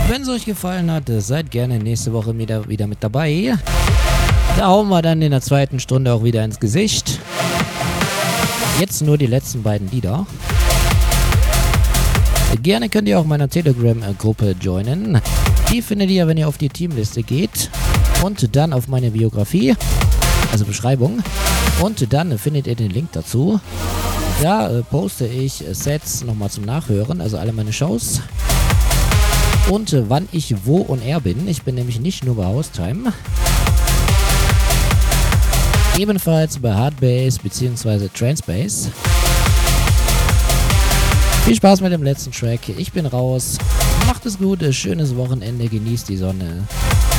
Wenn es euch gefallen hat, seid gerne nächste Woche wieder mit dabei. Da hauen wir dann in der zweiten Stunde auch wieder ins Gesicht. Jetzt nur die letzten beiden Lieder. Gerne könnt ihr auch meiner Telegram-Gruppe joinen. Die findet ihr, wenn ihr auf die Teamliste geht. Und dann auf meine Biografie, also Beschreibung. Und dann findet ihr den Link dazu. Da poste ich Sets nochmal zum Nachhören, also alle meine Shows. Und wann ich wo und er bin. Ich bin nämlich nicht nur bei Haustime. Ebenfalls bei Hardbase bzw. Transpace. Viel Spaß mit dem letzten Track. Ich bin raus. Macht es gut, schönes Wochenende, genießt die Sonne.